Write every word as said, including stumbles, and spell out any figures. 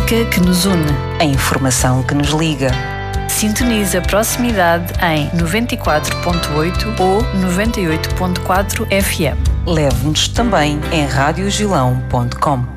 música que nos une, a informação que nos liga. Sintonize a proximidade em noventa e quatro ponto oito ou noventa e oito ponto quatro F M. Leve-nos também em rádio gilão ponto com.